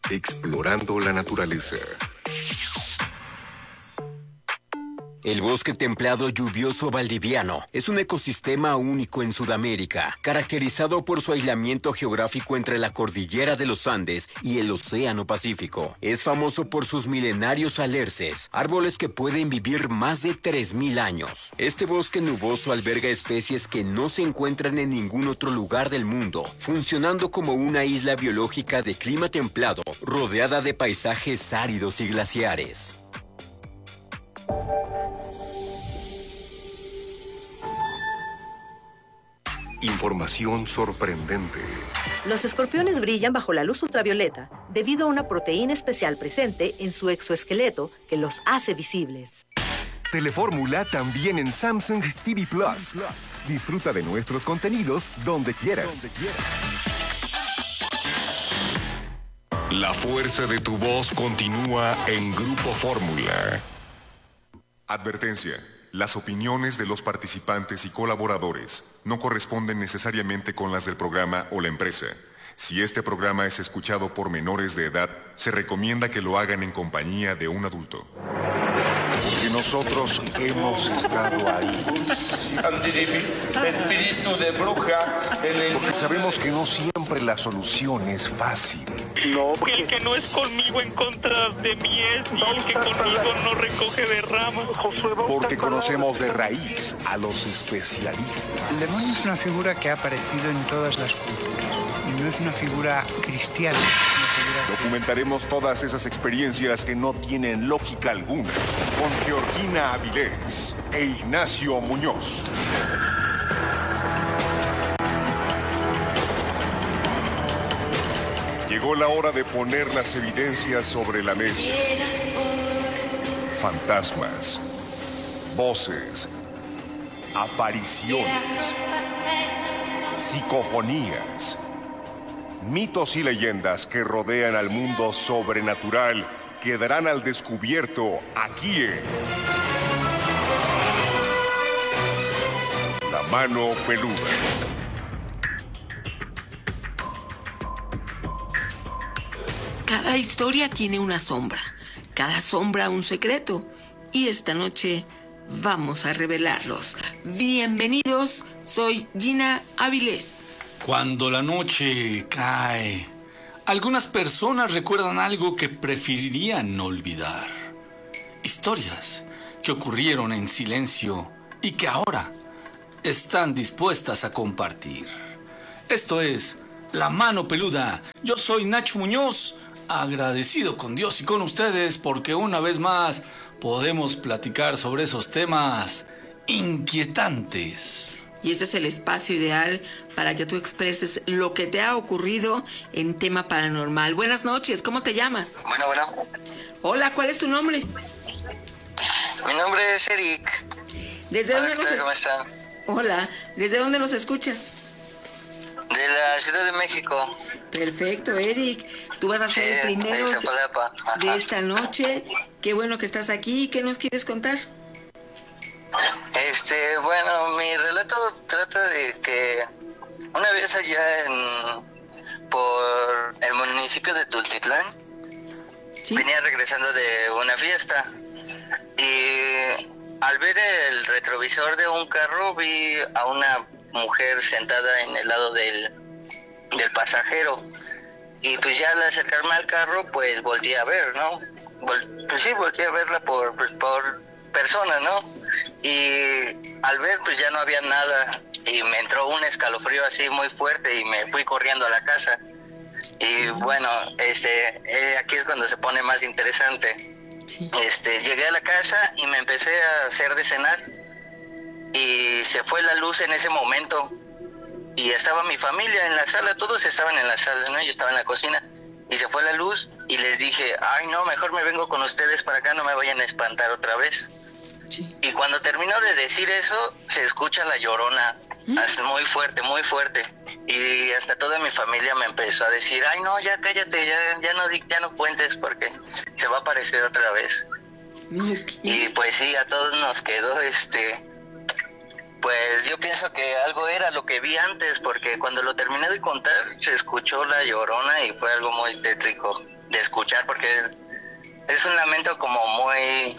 Explorando la naturaleza. El bosque templado lluvioso valdiviano es un ecosistema único en Sudamérica, caracterizado por su aislamiento geográfico entre la cordillera de los Andes y el Océano Pacífico. Es famoso por sus milenarios alerces, árboles que pueden vivir más de 3.000 años. Este bosque nuboso alberga especies que no se encuentran en ningún otro lugar del mundo, funcionando como una isla biológica de clima templado, rodeada de paisajes áridos y glaciares. Información sorprendente. Los escorpiones brillan bajo la luz ultravioleta debido a una proteína especial presente en su exoesqueleto que los hace visibles. Telefórmula también en Samsung TV Plus. Disfruta de nuestros contenidos donde quieras. La fuerza de tu voz continúa en Grupo Fórmula. Advertencia. Las opiniones de los participantes y colaboradores no corresponden necesariamente con las del programa o la empresa. Si este programa es escuchado por menores de edad, se recomienda que lo hagan en compañía de un adulto. Porque nosotros hemos estado ahí. Espíritu de bruja. Porque sabemos que no siempre la solución es fácil. No, el que no es conmigo en contra de mí es, y el que conmigo no recoge de ramas. Porque conocemos de raíz a los especialistas. El demonio es una figura que ha aparecido en todas las culturas y no es una figura cristiana. Documentaremos todas esas experiencias que no tienen lógica alguna con Georgina Avilés e Ignacio Muñoz. Llegó la hora de poner las evidencias sobre la mesa. Fantasmas, voces, apariciones, psicofonías, mitos y leyendas que rodean al mundo sobrenatural quedarán al descubierto aquí en La Mano Peluda. Cada historia tiene una sombra, cada sombra un secreto, y esta noche vamos a revelarlos. Bienvenidos, soy Gina Avilés. Cuando la noche cae, algunas personas recuerdan algo que preferirían no olvidar. Historias que ocurrieron en silencio y que ahora están dispuestas a compartir. Esto es La Mano Peluda. Yo soy Nacho Muñoz, agradecido con Dios y con ustedes porque una vez más podemos platicar sobre esos temas inquietantes. Y este es el espacio ideal para que tú expreses lo que te ha ocurrido en tema paranormal. Buenas noches, ¿cómo te llamas? Bueno. Hola, ¿cuál es tu nombre? Mi nombre es Eric. ¿Desde dónde ¿Cómo están? Hola, ¿desde dónde nos escuchas? De la Ciudad de México. Perfecto, Eric. Tú vas a ser el primero de esta noche. Qué bueno que estás aquí. ¿Qué nos quieres contar? Bueno, mi relato trata de que una vez allá por el municipio de Tultitlán, ¿sí? Venía regresando de una fiesta y al ver el retrovisor de un carro vi a una mujer sentada en el lado del pasajero y pues ya al acercarme al carro pues volteé a ver, ¿no? Volteé a verla por persona, ¿no? Y al ver pues ya no había nada y me entró un escalofrío así muy fuerte y me fui corriendo a la casa. Y bueno, aquí es cuando se pone más interesante. Sí. Llegué a la casa y me empecé a hacer de cenar y se fue la luz en ese momento y estaba mi familia en la sala, todos estaban en la sala, ¿no? Yo estaba en la cocina y se fue la luz y les dije, ay no, mejor me vengo con ustedes para acá, no me vayan a espantar otra vez. Sí. Y cuando terminó de decir eso, se escucha la llorona, muy fuerte, y hasta toda mi familia me empezó a decir, ay no, ya cállate, ya no cuentes porque se va a aparecer otra vez. Okay. Y pues sí, a todos nos quedó pues yo pienso que algo era lo que vi antes, porque cuando lo terminé de contar se escuchó la llorona y fue algo muy tétrico. de escuchar, porque es un lamento como muy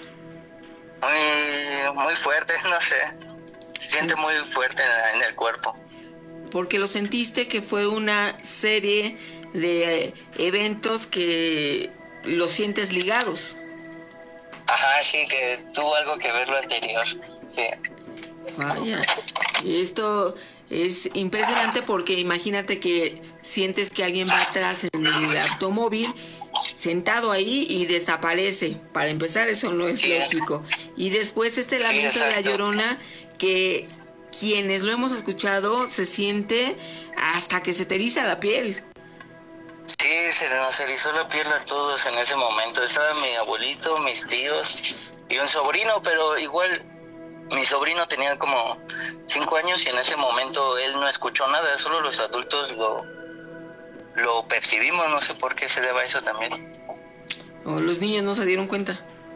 fuerte, no sé, se siente muy fuerte en el cuerpo. Porque lo sentiste que fue una serie de eventos que los sientes ligados. Ajá, sí, que tuvo algo que ver lo anterior, sí. Vaya, esto es impresionante porque imagínate que sientes que alguien va atrás en el automóvil, sentado ahí y desaparece. Para empezar, eso no es lógico. Y después lamento de la Llorona, que quienes lo hemos escuchado se siente hasta que se te eriza la piel. Sí, se nos erizó la piel a todos en ese momento. Estaba mi abuelito, mis tíos y un sobrino, pero igual mi sobrino tenía como 5 años y en ese momento él no escuchó nada, solo los adultos lo percibimos, no sé por qué se deba eso también. ¿O los niños no se dieron cuenta?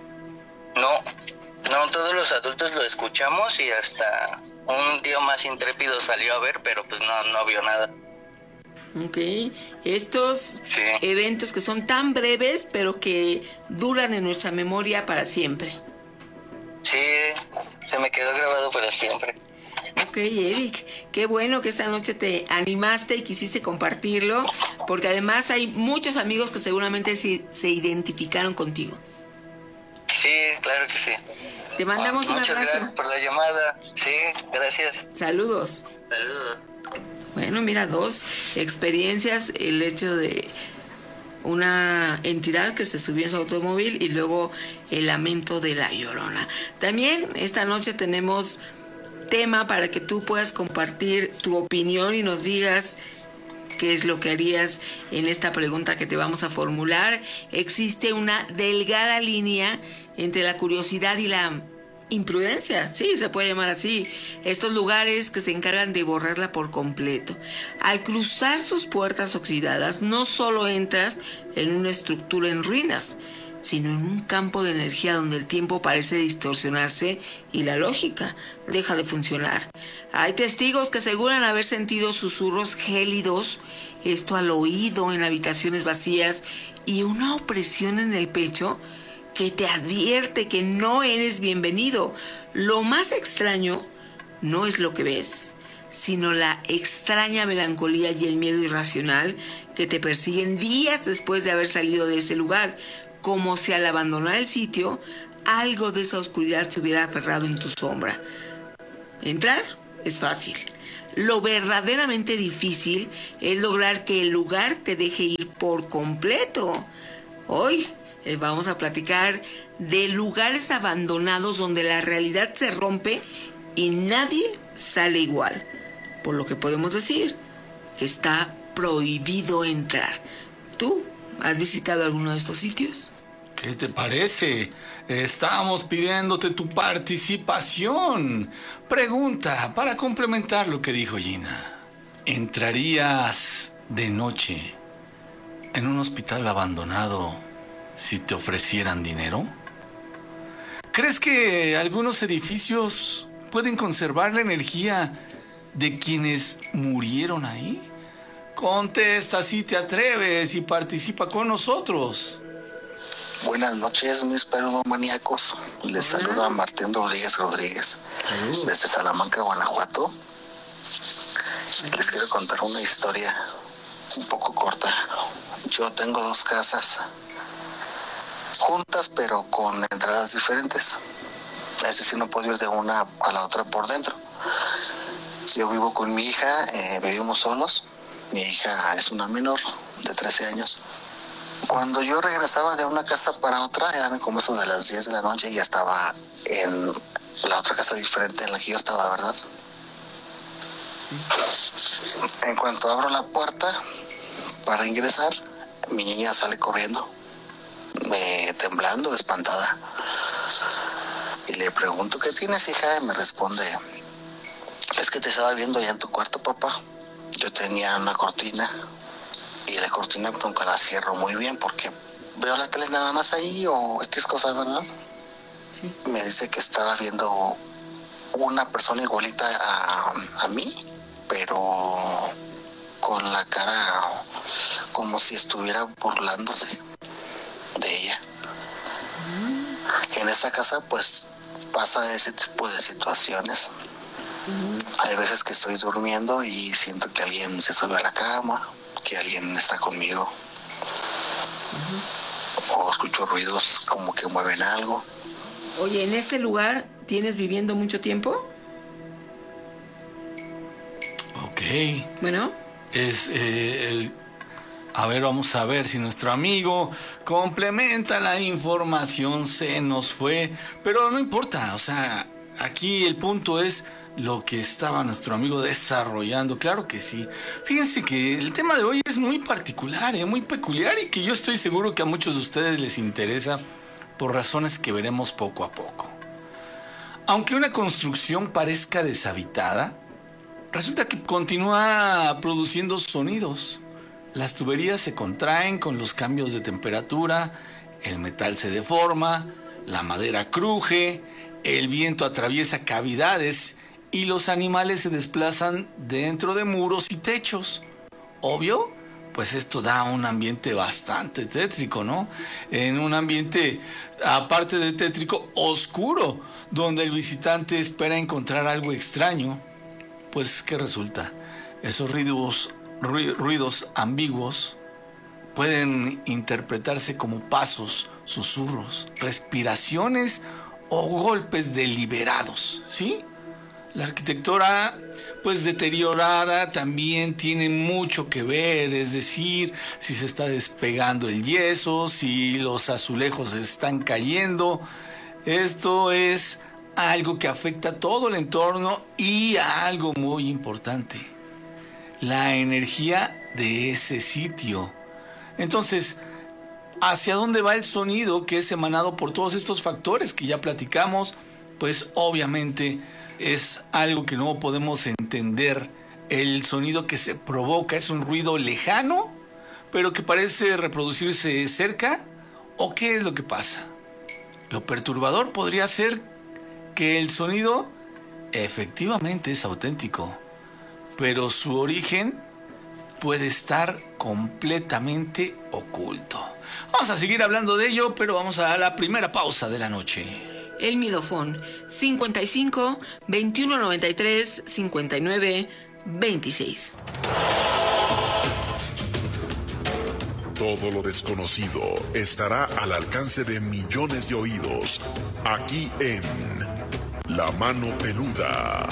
No, todos los adultos lo escuchamos y hasta un tío más intrépido salió a ver, pero pues no vio nada. Ok, estos eventos que son tan breves, pero que duran en nuestra memoria para siempre. Sí, se me quedó grabado para siempre. Ok, Eric, qué bueno que esta noche te animaste y quisiste compartirlo, porque además hay muchos amigos que seguramente se identificaron contigo. Sí, claro que sí. Te mandamos un abrazo. Muchas gracias por la llamada. Sí, gracias. Saludos. Saludos. Bueno, mira, 2 experiencias, el hecho de una entidad que se subió en su automóvil y luego el lamento de la Llorona. También esta noche tenemos tema para que tú puedas compartir tu opinión y nos digas qué es lo que harías en esta pregunta que te vamos a formular. Existe una delgada línea entre la curiosidad y la imprudencia, sí, se puede llamar así. Estos lugares que se encargan de borrarla por completo. Al cruzar sus puertas oxidadas, no solo entras en una estructura en ruinas, sino en un campo de energía donde el tiempo parece distorsionarse y la lógica deja de funcionar. Hay testigos que aseguran haber sentido susurros gélidos, esto al oído en habitaciones vacías, y una opresión en el pecho que te advierte que no eres bienvenido. Lo más extraño no es lo que ves, sino la extraña melancolía y el miedo irracional que te persiguen días después de haber salido de ese lugar, como si al abandonar el sitio, algo de esa oscuridad se hubiera aferrado en tu sombra. Entrar es fácil. Lo verdaderamente difícil es lograr que el lugar te deje ir por completo. Hoy vamos a platicar de lugares abandonados donde la realidad se rompe y nadie sale igual. Por lo que podemos decir que está prohibido entrar. ¿Tú has visitado alguno de estos sitios? ¿Qué te parece? Estamos pidiéndote tu participación. Pregunta para complementar lo que dijo Gina. ¿Entrarías de noche en un hospital abandonado si te ofrecieran dinero? ¿Crees que algunos edificios pueden conservar la energía de quienes murieron ahí? Contesta si te atreves y participa con nosotros. Buenas noches, mis peludomaníacos. Les saluda Martín Rodríguez, desde Salamanca, Guanajuato. Les quiero contar una historia un poco corta. Yo tengo 2 casas juntas, pero con entradas diferentes. Es decir, no puedo ir de una a la otra por dentro. Yo vivo con mi hija, vivimos solos. Mi hija es una menor de 13 años. Cuando yo regresaba de una casa para otra, eran como eso de las 10 de la noche y ya estaba en la otra casa diferente en la que yo estaba, ¿verdad? En cuanto abro la puerta para ingresar, mi niña sale corriendo, temblando, espantada. Y le pregunto, ¿qué tienes, hija? Y me responde, es que te estaba viendo ya en tu cuarto, papá. Yo tenía una cortina y la cortina nunca la cierro muy bien porque veo la tele nada más ahí o X cosa, ¿verdad? Sí. Me dice que estaba viendo una persona igualita a mí, pero con la cara como si estuviera burlándose. de ella. En esta casa pues pasa ese tipo de situaciones. Hay veces que estoy durmiendo y siento que alguien se sube a la cama, que alguien está conmigo. O escucho ruidos como que mueven algo. Oye, ¿en ese lugar tienes viviendo mucho tiempo? Ok. Bueno. A ver, vamos a ver si nuestro amigo complementa la información. Se nos fue, pero no importa, o sea, aquí el punto es lo que estaba nuestro amigo desarrollando. Claro que sí. Fíjense que el tema de hoy es muy particular, muy peculiar, y que yo estoy seguro que a muchos de ustedes les interesa por razones que veremos poco a poco. Aunque una construcción parezca deshabitada, resulta que continúa produciendo sonidos. Las tuberías se contraen con los cambios de temperatura, el metal se deforma, la madera cruje, el viento atraviesa cavidades y los animales se desplazan dentro de muros y techos. Obvio, pues esto da un ambiente bastante tétrico, ¿no? En un ambiente, aparte de tétrico, oscuro, donde el visitante espera encontrar algo extraño. Pues, ¿qué resulta? Esos ruidos ambiguos pueden interpretarse como pasos, susurros, respiraciones o golpes deliberados, ¿sí? La arquitectura, pues deteriorada, también tiene mucho que ver, es decir, si se está despegando el yeso, si los azulejos están cayendo. Esto es algo que afecta todo el entorno y a algo muy importante: la energía de ese sitio. Entonces, ¿hacia dónde va el sonido que es emanado por todos estos factores que ya platicamos? Pues obviamente es algo que no podemos entender. El sonido que se provoca es un ruido lejano, pero que parece reproducirse cerca. ¿O qué es lo que pasa? Lo perturbador podría ser que el sonido efectivamente es auténtico, pero su origen puede estar completamente oculto. Vamos a seguir hablando de ello, pero vamos a la primera pausa de la noche. El Midofón, 55 21 93 59 26. Todo lo desconocido estará al alcance de millones de oídos, aquí en La Mano Peluda.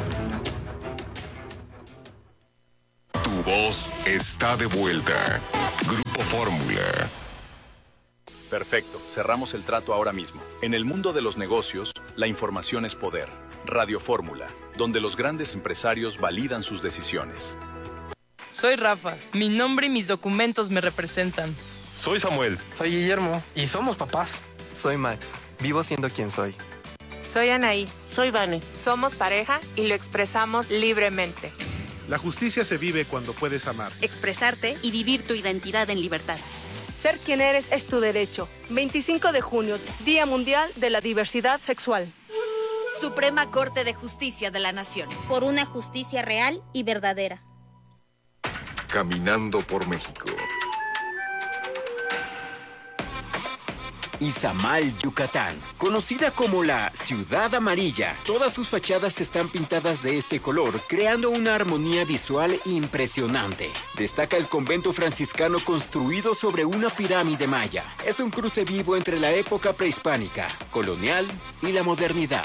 Tu voz está de vuelta. Grupo Fórmula. Perfecto, cerramos el trato ahora mismo. En el mundo de los negocios, la información es poder. Radio Fórmula, donde los grandes empresarios validan sus decisiones. Soy Rafa, mi nombre y mis documentos me representan. Soy Samuel. Soy Guillermo. Y somos papás. Soy Max, vivo siendo quien soy. Soy Anaí. Soy Vane. Somos pareja y lo expresamos libremente. La justicia se vive cuando puedes amar, expresarte y vivir tu identidad en libertad. Ser quien eres es tu derecho. 25 de junio, Día Mundial de la Diversidad Sexual. Suprema Corte de Justicia de la Nación. Por una justicia real y verdadera. Caminando por México. Izamal, Yucatán, conocida como la Ciudad Amarilla. Todas sus fachadas están pintadas de este color, creando una armonía visual impresionante. Destaca el convento franciscano construido sobre una pirámide maya. Es un cruce vivo entre la época prehispánica, colonial y la modernidad.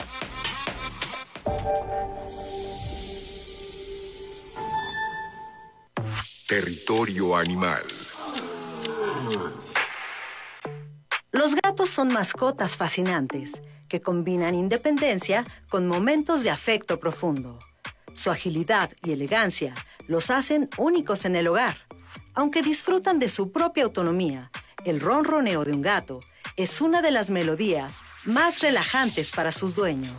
Territorio animal. Los gatos son mascotas fascinantes que combinan independencia con momentos de afecto profundo. Su agilidad y elegancia los hacen únicos en el hogar. Aunque disfrutan de su propia autonomía, el ronroneo de un gato es una de las melodías más relajantes para sus dueños.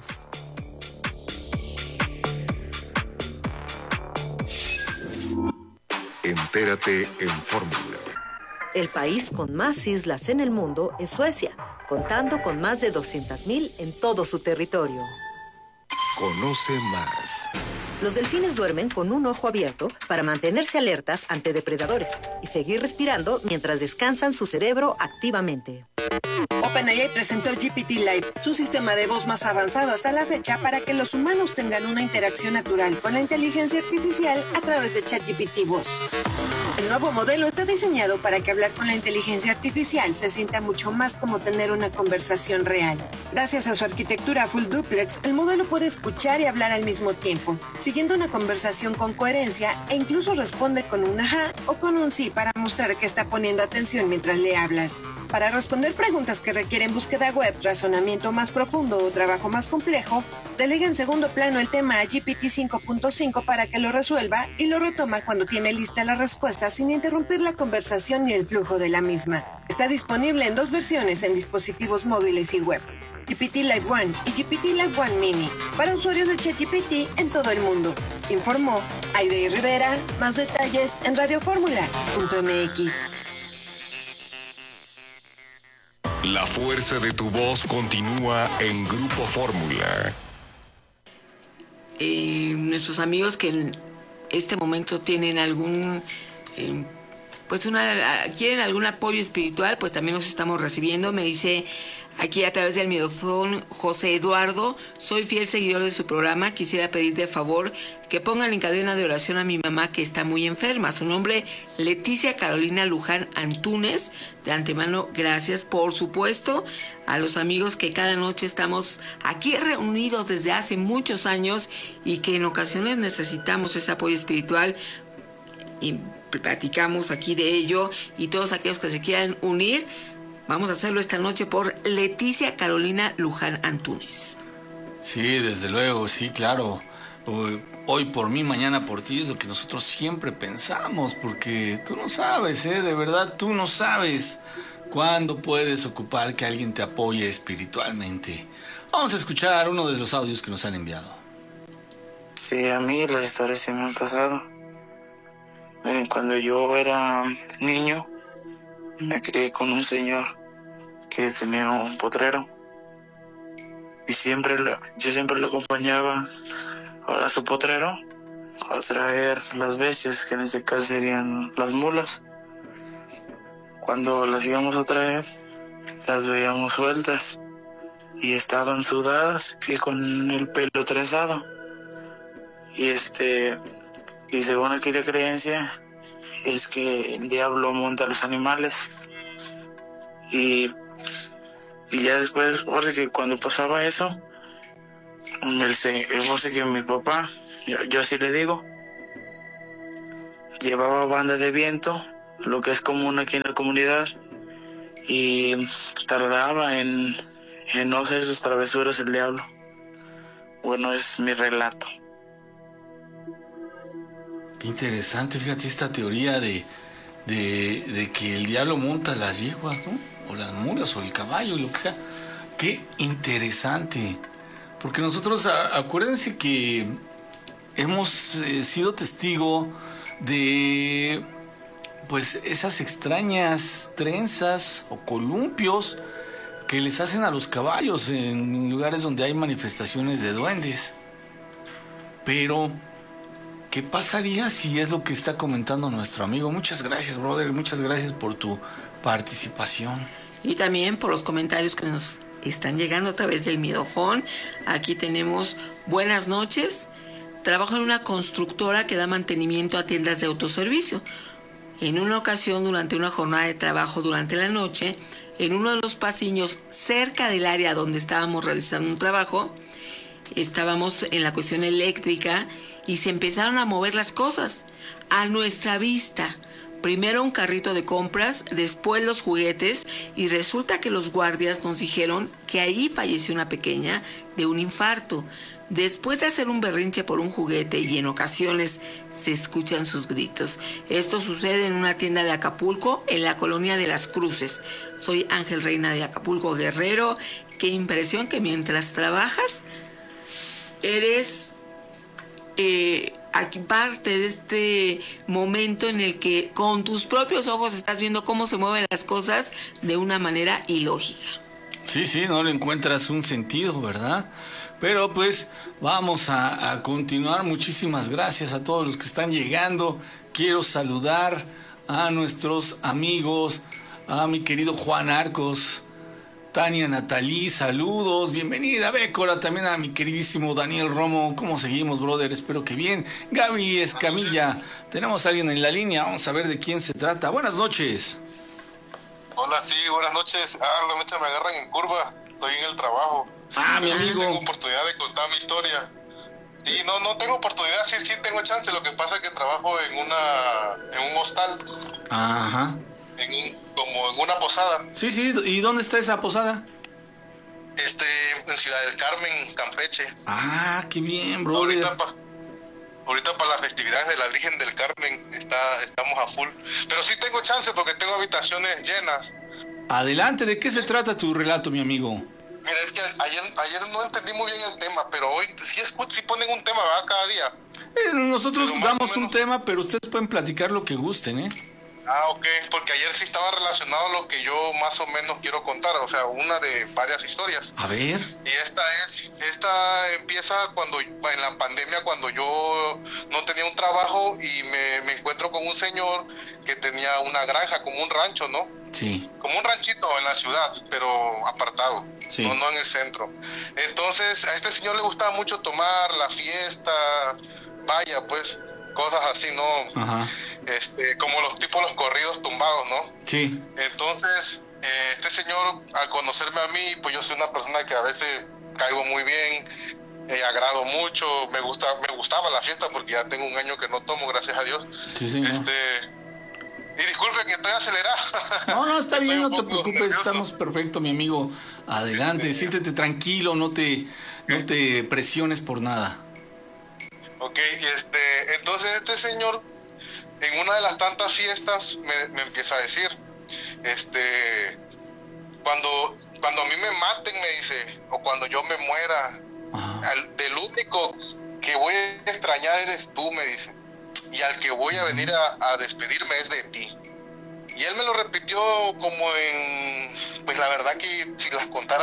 Entérate en Fórmula. El país con más islas en el mundo es Suecia, contando con más de 200,000 en todo su territorio. Conoce más. Los delfines duermen con un ojo abierto para mantenerse alertas ante depredadores y seguir respirando mientras descansan su cerebro activamente. OpenAI presentó GPT Live, su sistema de voz más avanzado hasta la fecha para que los humanos tengan una interacción natural con la inteligencia artificial a través de ChatGPT Voz. El nuevo modelo está diseñado para que hablar con la inteligencia artificial se sienta mucho más como tener una conversación real. Gracias a su arquitectura full duplex, el modelo puede escuchar y hablar al mismo tiempo, siguiendo una conversación con coherencia e incluso responde con un ajá o con un sí para mostrar que está poniendo atención mientras le hablas. Para responder preguntas que requieren búsqueda web, razonamiento más profundo o trabajo más complejo, delega en segundo plano el tema a GPT 5.5 para que lo resuelva y lo retoma cuando tiene lista la respuesta sin interrumpir la conversación ni el flujo de la misma. Está disponible en 2 versiones en dispositivos móviles y web: GPT Live One y GPT Live One Mini, para usuarios de ChatGPT en todo el mundo. Informó Aidey Rivera. Más detalles en radioformula.mx. La fuerza de tu voz continúa en Grupo Fórmula. Nuestros amigos que en este momento tienen algún quieren algún apoyo espiritual, pues también los estamos recibiendo. Me dice aquí a través del midofón José Eduardo: soy fiel seguidor de su programa, quisiera pedir de favor que pongan en cadena de oración a mi mamá que está muy enferma. Su nombre, Leticia Carolina Luján Antúnez. De antemano, gracias. Por supuesto, a los amigos que cada noche estamos aquí reunidos desde hace muchos años y que en ocasiones necesitamos ese apoyo espiritual, y platicamos aquí de ello, y todos aquellos que se quieran unir, vamos a hacerlo esta noche por Leticia Carolina Luján Antúnez. Sí, desde luego, sí, claro. Hoy por mí, mañana por ti, es lo que nosotros siempre pensamos, porque tú no sabes, de verdad, tú no sabes cuándo puedes ocupar que alguien te apoye espiritualmente. Vamos a escuchar uno de los audios que nos han enviado. Sí, a mí las historias se me han pasado. Cuando yo era niño, me crié con un señor que tenía un potrero y yo siempre lo acompañaba a su potrero a traer las bestias, que en este caso serían las mulas. Cuando las íbamos a traer, las veíamos sueltas y estaban sudadas y con el pelo trenzado. Y según aquí la creencia es que el diablo monta a los animales. Y ya después, porque cuando pasaba eso, que mi papá, yo así le digo, llevaba banda de viento, lo que es común aquí en la comunidad, y tardaba en no hacer sus travesuras el diablo. Bueno, es mi relato. Qué interesante, fíjate esta teoría de que el diablo monta las yeguas, ¿no? O las mulas, o el caballo, lo que sea. Qué interesante. Porque nosotros, acuérdense que hemos sido testigo de, pues, esas extrañas trenzas o columpios que les hacen a los caballos en lugares donde hay manifestaciones de duendes. Pero ¿qué pasaría si es lo que está comentando nuestro amigo? Muchas gracias, brother. Muchas gracias por tu participación. Y también por los comentarios que nos están llegando a través del midofón. Aquí tenemos: buenas noches. Trabajo en una constructora que da mantenimiento a tiendas de autoservicio. En una ocasión, durante una jornada de trabajo durante la noche, en uno de los pasillos cerca del área donde estábamos realizando un trabajo, estábamos en la cuestión eléctrica y se empezaron a mover las cosas a nuestra vista. Primero un carrito de compras, después los juguetes, y resulta que los guardias nos dijeron que ahí falleció una pequeña de un infarto. Después de hacer un berrinche por un juguete, y en ocasiones se escuchan sus gritos. Esto sucede en una tienda de Acapulco, en la colonia de Las Cruces. Soy Ángel Reina de Acapulco, Guerrero. Qué impresión que mientras trabajas eres aquí parte de este momento en el que con tus propios ojos estás viendo cómo se mueven las cosas de una manera ilógica. Sí, no le encuentras un sentido, ¿verdad? Pero pues vamos a continuar. Muchísimas gracias a todos los que están llegando. Quiero saludar a nuestros amigos, a mi querido Juan Arcos, Tania Natalí, saludos, bienvenida Bécora, también a mi queridísimo Daniel Romo. ¿Cómo seguimos, brother? Espero que bien. Gaby Escamilla, tenemos a alguien en la línea, vamos a ver de quién se trata. Buenas noches. Hola, sí, buenas noches. La noche me agarran en curva, estoy en el trabajo. Mi amigo. Tengo oportunidad de contar mi historia. Sí, no tengo oportunidad, sí tengo chance. Lo que pasa es que trabajo en un hostal. Ajá. Como en una posada. Sí, ¿y dónde está esa posada? En Ciudad del Carmen, Campeche. Qué bien, bro. Ahorita para las festividades de la Virgen del Carmen estamos a full. Pero sí tengo chance porque tengo habitaciones llenas. Adelante, ¿de qué se trata tu relato, mi amigo? Mira, es que ayer no entendí muy bien el tema, pero hoy sí ponen un tema, ¿verdad? Cada día. Nosotros damos un tema, pero ustedes pueden platicar lo que gusten, ¿eh? Ok, porque ayer sí estaba relacionado a lo que yo más o menos quiero contar, o sea, una de varias historias. A ver. Y esta empieza en la pandemia, cuando yo no tenía un trabajo y me encuentro con un señor que tenía una granja, como un rancho, ¿no? Sí. Como un ranchito en la ciudad, pero apartado, sí. No en el centro. Entonces, a este señor le gustaba mucho tomar, la fiesta, vaya, pues, cosas así, ¿no? Ajá. Como los corridos tumbados, ¿no? Sí. Entonces, este señor, al conocerme a mí, pues yo soy una persona que a veces caigo muy bien, agrado mucho, me gustaba la fiesta porque ya tengo un año que no tomo, gracias a Dios. Sí, señor. Y disculpe que estoy acelerado. No, está bien, no te preocupes, nervioso. Estamos perfecto, mi amigo. Adelante, siéntete tranquilo, no te presiones por nada. Ok, entonces este señor, en una de las tantas fiestas, me empieza a decir, cuando a mí me maten, me dice, o cuando yo me muera, del único que voy a extrañar eres tú, me dice, y al que voy a venir a despedirme es de ti. Y él me lo repitió como pues la verdad que si las contara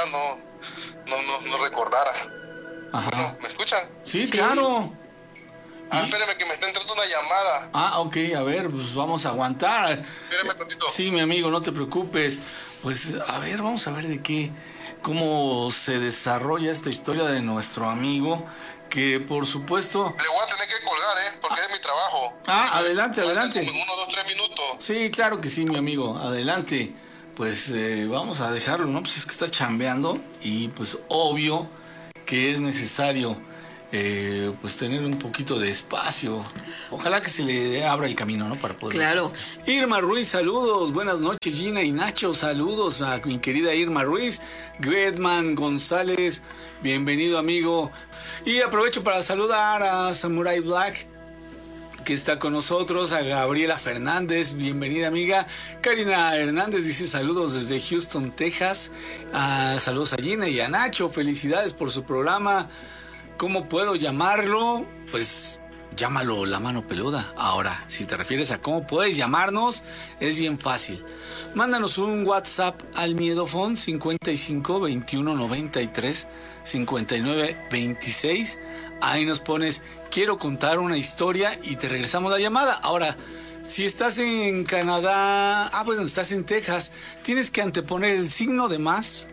no recordara. Ajá. Bueno, ¿me escuchan? Sí, claro. Espéreme que me está entrando una llamada. Ok, a ver, pues vamos a aguantar. Espérame tantito. Sí, mi amigo, no te preocupes. Pues, a ver, vamos a ver cómo se desarrolla esta historia de nuestro amigo, que por supuesto... Le voy a tener que colgar, porque es mi trabajo. Adelante. Como en 1, 2, 3 minutos. Sí, claro que sí, mi amigo, adelante. Pues vamos a dejarlo, ¿no? Pues es que está chambeando y pues obvio que es necesario... pues tener un poquito de espacio. Ojalá que se le abra el camino, ¿no? Para poder... Claro. Irma Ruiz, saludos. Buenas noches, Gina y Nacho. Saludos a mi querida Irma Ruiz. Gredman González, bienvenido, amigo. Y aprovecho para saludar a Samurai Black, que está con nosotros, a Gabriela Fernández, bienvenida, amiga. Karina Hernández dice saludos desde Houston, Texas. Saludos a Gina y a Nacho, felicidades por su programa. ¿Cómo puedo llamarlo? Pues llámalo La Mano Peluda. Ahora, si te refieres a cómo puedes llamarnos, es bien fácil. Mándanos un WhatsApp al Miedofón 55 21 93 59 26. Ahí nos pones, quiero contar una historia y te regresamos la llamada. Ahora, si estás en Canadá, estás en Texas, tienes que anteponer el signo de más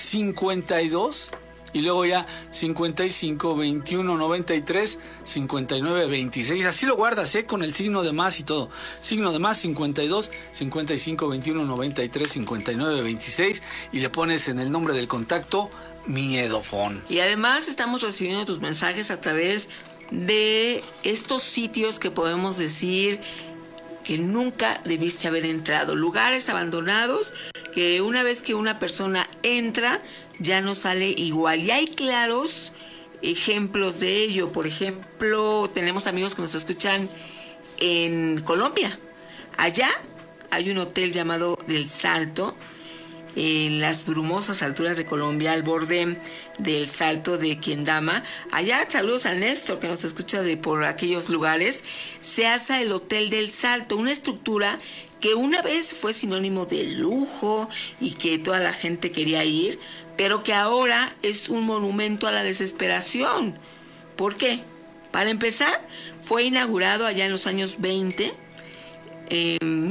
52 y luego ya 55 21 93 59 26. Así lo guardas, con el signo de más y todo. Signo de más 52 55 21 93 59 26 y le pones en el nombre del contacto Miedofón. Y además estamos recibiendo tus mensajes a través de estos sitios que podemos decir que nunca debiste haber entrado, lugares abandonados que una vez que una persona entra ya no sale igual, y hay claros ejemplos de ello. Por ejemplo, tenemos amigos que nos escuchan en Colombia. Allá hay un hotel llamado Del Salto, en las brumosas alturas de Colombia, al borde del Salto de Quiendama. Allá, saludos a Néstor, que nos escucha por aquellos lugares. Se alza el Hotel del Salto, una estructura que una vez fue sinónimo de lujo y que toda la gente quería ir, pero que ahora es un monumento a la desesperación. ¿Por qué? Para empezar, fue inaugurado allá en los años 20, en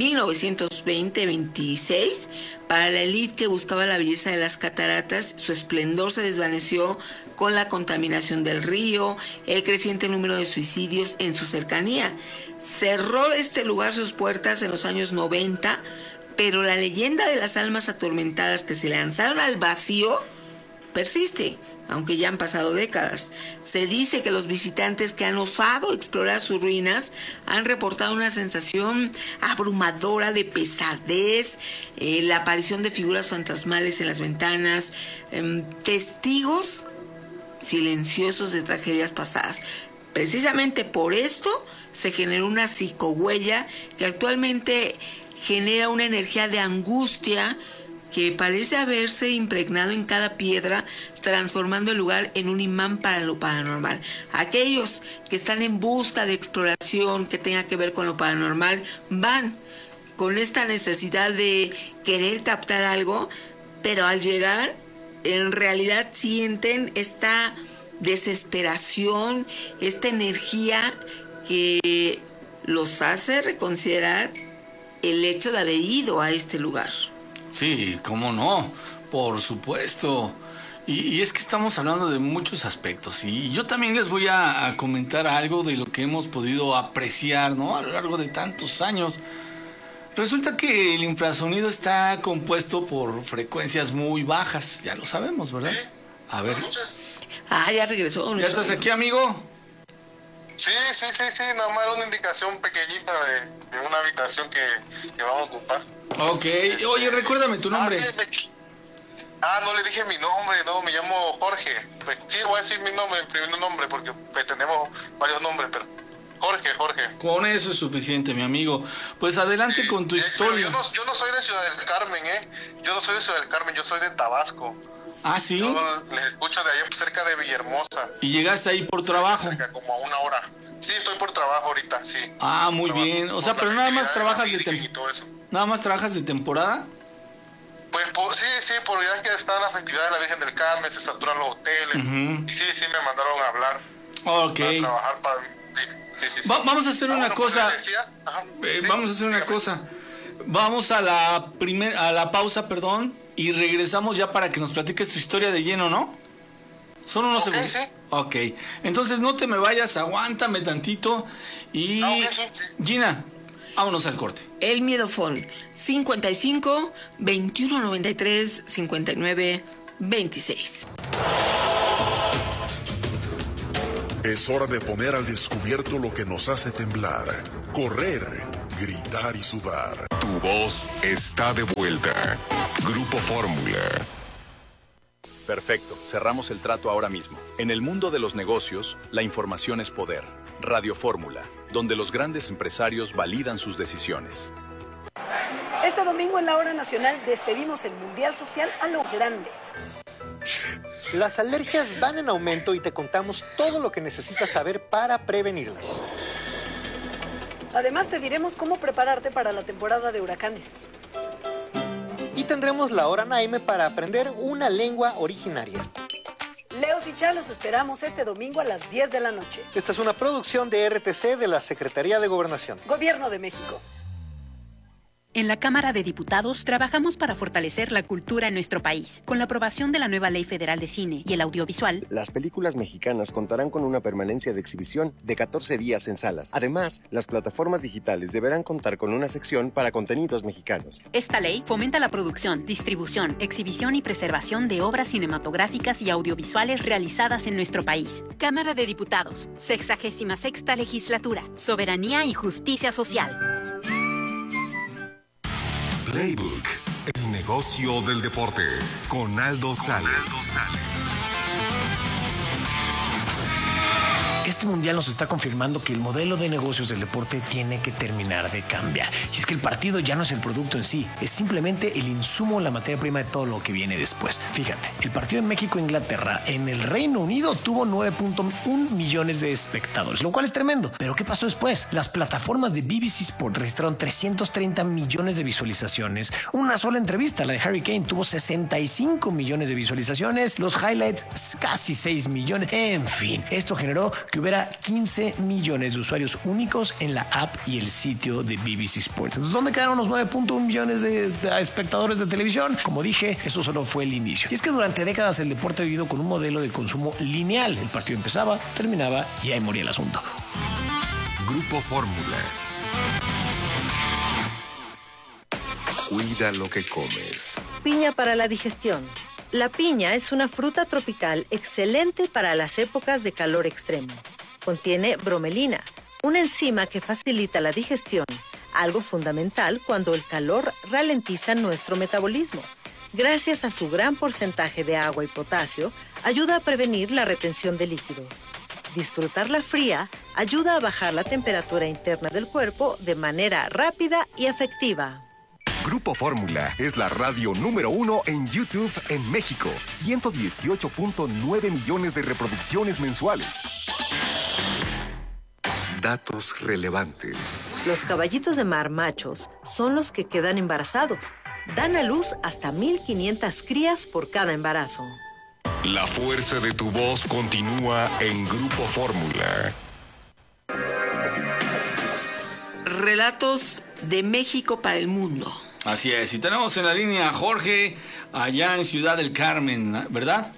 1920-26, para la élite que buscaba la belleza de las cataratas. Su esplendor se desvaneció con la contaminación del río, el creciente número de suicidios en su cercanía. Cerró este lugar sus puertas en los años 90, pero la leyenda de las almas atormentadas que se lanzaron al vacío persiste, aunque ya han pasado décadas. Se dice que los visitantes que han osado explorar sus ruinas han reportado una sensación abrumadora de pesadez, la aparición de figuras fantasmales en las ventanas, testigos silenciosos de tragedias pasadas. Precisamente por esto se generó una psicohuella que actualmente genera una energía de angustia que parece haberse impregnado en cada piedra, transformando el lugar en un imán para lo paranormal. Aquellos que están en busca de exploración que tenga que ver con lo paranormal van con esta necesidad de querer captar algo, pero al llegar en realidad sienten esta desesperación, esta energía que los hace reconsiderar el hecho de haber ido a este lugar. Sí, cómo no, por supuesto. Y es que estamos hablando de muchos aspectos. Y yo también les voy a comentar algo de lo que hemos podido apreciar, ¿no?, a lo largo de tantos años. Resulta que el infrasonido está compuesto por frecuencias muy bajas. Ya lo sabemos, ¿verdad? A ver. Ya regresó. ¿Ya estás aquí, amigo? Sí, nada más era una indicación pequeñita de una habitación que vamos a ocupar. Ok, oye, recuérdame tu nombre. No le dije mi nombre, no, me llamo Jorge. Pues, sí, voy a decir mi nombre, mi primer nombre, porque pues, tenemos varios nombres, pero Jorge. Con eso es suficiente, mi amigo. Pues adelante con tu historia. Yo no soy de Ciudad del Carmen, Yo no soy de Ciudad del Carmen, yo soy de Tabasco. Ah, ¿sí? Yo les escucho de allá cerca de Villahermosa. ¿Y llegaste ahí por trabajo? Cerca, como a 1 hora. Sí, estoy por trabajo ahorita, sí. Ah, muy bien. O sea, pero nada más trabajas ¿Nada más trabajas de temporada? Pues sí, porque ya es que está en la festividad de la Virgen del Carmen, se saturan los hoteles. Y sí, me mandaron a hablar. Ok. Para trabajar para... Sí. Vamos a hacer una cosa. Vamos a hacer una cosa. Vamos a la pausa, perdón, y regresamos ya para que nos platiques tu historia de lleno, ¿no? Son unos segundos. Sí. Ok. Entonces no te me vayas, aguántame tantito. Y Gina, vámonos al corte. El Miedofón 55 21 93 59 26. Es hora de poner al descubierto lo que nos hace temblar, correr, gritar y sudar. Tu voz está de vuelta. Grupo Fórmula. Perfecto, cerramos el trato ahora mismo. En el mundo de los negocios, la información es poder. Radio Fórmula, donde los grandes empresarios validan sus decisiones. Este domingo en la Hora Nacional despedimos el Mundial Social a lo grande. Las alergias van en aumento y te contamos todo lo que necesitas saber para prevenirlas. Además te diremos cómo prepararte para la temporada de huracanes. Y tendremos la Hora Naime para aprender una lengua originaria. Leos y Chá los esperamos este domingo a las 10 de la noche. Esta es una producción de RTC de la Secretaría de Gobernación. Gobierno de México. En la Cámara de Diputados trabajamos para fortalecer la cultura en nuestro país. Con la aprobación de la nueva Ley Federal de Cine y el Audiovisual, las películas mexicanas contarán con una permanencia de exhibición de 14 días en salas. Además, las plataformas digitales deberán contar con una sección para contenidos mexicanos. Esta ley fomenta la producción, distribución, exhibición y preservación de obras cinematográficas y audiovisuales realizadas en nuestro país. Cámara de Diputados, 66ª Legislatura, Soberanía y Justicia Social. Playbook, el negocio del deporte, con Aldo Sales. este mundial nos está confirmando que el modelo de negocios del deporte tiene que terminar de cambiar. Y es que el partido ya no es el producto en sí, es simplemente el insumo, la materia prima de todo lo que viene después. Fíjate, el partido en México-Inglaterra en el Reino Unido tuvo 9.1 millones de espectadores, lo cual es tremendo. Pero ¿qué pasó después? Las plataformas de BBC Sport registraron 330 millones de visualizaciones. Una sola entrevista, la de Harry Kane, tuvo 65 millones de visualizaciones. Los highlights, casi 6 millones. En fin, esto generó que hubiera 15 millones de usuarios únicos en la app y el sitio de BBC Sports. Entonces, ¿dónde quedaron los 9.1 millones de espectadores de televisión? Como dije, eso solo fue el inicio. Y es que durante décadas el deporte ha vivido con un modelo de consumo lineal. El partido empezaba, terminaba y ahí moría el asunto. Grupo Fórmula. Cuida lo que comes. Piña para la digestión. La piña es una fruta tropical excelente para las épocas de calor extremo. Contiene bromelina, una enzima que facilita la digestión, algo fundamental cuando el calor ralentiza nuestro metabolismo. Gracias a su gran porcentaje de agua y potasio, ayuda a prevenir la retención de líquidos. Disfrutarla fría ayuda a bajar la temperatura interna del cuerpo de manera rápida y efectiva. Grupo Fórmula es la radio número 1 en YouTube en México. 118.9 millones de reproducciones mensuales. Datos relevantes. Los caballitos de mar machos son los que quedan embarazados. Dan a luz hasta 1,500 crías por cada embarazo. La fuerza de tu voz continúa en Grupo Fórmula. Relatos de México para el mundo. Así es, y tenemos en la línea a Jorge, allá en Ciudad del Carmen, ¿verdad?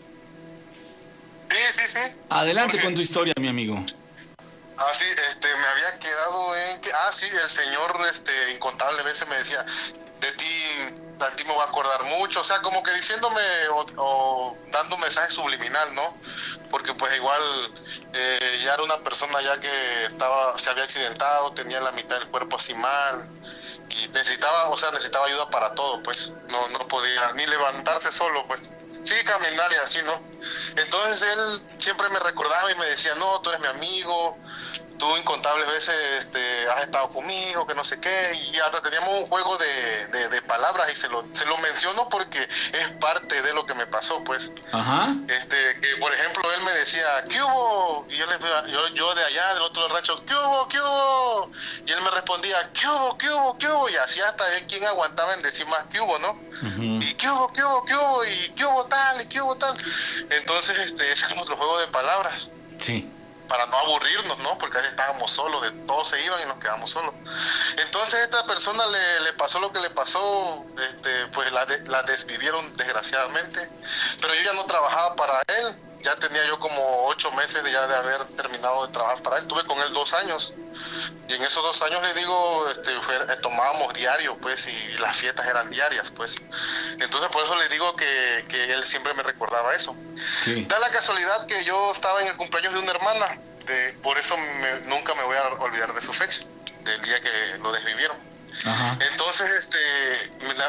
Sí. Adelante Jorge, con tu historia, mi amigo. Sí, me había quedado en que... sí, el señor, incontables veces me decía, de ti me voy a acordar mucho, o sea, como que diciéndome o dando un mensaje subliminal, ¿no? Porque pues igual ya era una persona ya que se había accidentado, tenía la mitad del cuerpo así mal, y necesitaba ayuda para todo, pues, no podía ni levantarse solo, pues, sí, caminar y así, ¿no? Entonces él siempre me recordaba y me decía, no, tú eres mi amigo, tú incontables veces has estado conmigo, que no sé qué, y hasta teníamos un juego de palabras y se lo menciono porque es parte de lo que me pasó, pues. Ajá. Que por ejemplo él me decía, ¿qué hubo? Y yo de allá, del otro rancho, ¿qué hubo? Y él me respondía, ¿qué hubo? Y así hasta ver quién aguantaba en decir más ¿qué hubo, no? Uh-huh. Y ¿qué hubo? Y ¿qué hubo tal? Entonces, ese es otro juego de palabras. Sí. Para no aburrirnos, ¿no? Porque ahí estábamos solos, todos se iban y nos quedamos solos. Entonces a esta persona le pasó lo que le pasó, pues la desvivieron desgraciadamente, pero yo ya no trabajaba para él, ya tenía yo como 8 meses de haber terminado de trabajar para él, estuve con él 2 años, y en esos 2 años le digo, tomábamos diario, pues, y las fiestas eran diarias, pues. Entonces por eso le digo que él siempre me recordaba eso. Sí. Da la casualidad que yo estaba en el cumpleaños de una hermana, por eso nunca me voy a olvidar de su fecha, del día que lo desvivieron. Ajá. Entonces,